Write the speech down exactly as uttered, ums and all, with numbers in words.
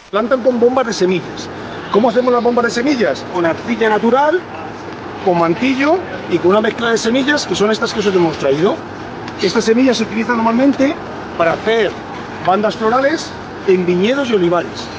plantan con bombas de semillas. ¿Cómo hacemos las bombas de semillas? Con arcilla natural, con mantillo y con una mezcla de semillas, que son estas que os hemos traído. Estas semillas se utilizan normalmente para hacer bandas florales en viñedos y olivares.